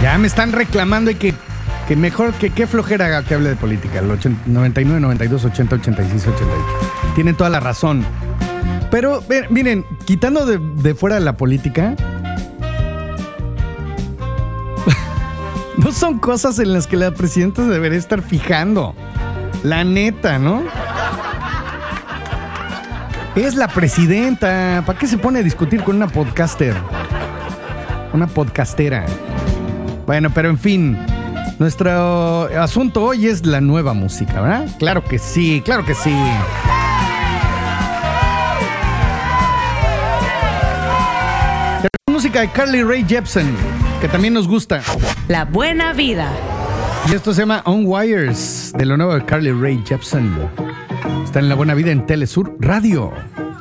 Ya me están reclamando y que mejor que qué flojera que hable de política. El 99, 92, 80, 86, 88. Tienen toda la razón. Pero miren, quitando de fuera la política, no son cosas en las que la presidenta se debería estar fijando. La neta, ¿no? Es la presidenta. ¿Para qué se pone a discutir con una podcaster? Una podcastera. Bueno, pero en fin, nuestro asunto hoy es la nueva música, ¿verdad? Claro que sí, claro que sí. Música de Carly Rae Jepsen, que también nos gusta. La buena vida. Y esto se llama On Wires, de lo nuevo de Carly Rae Jepsen. Está en La Buena Vida en Telesur Radio.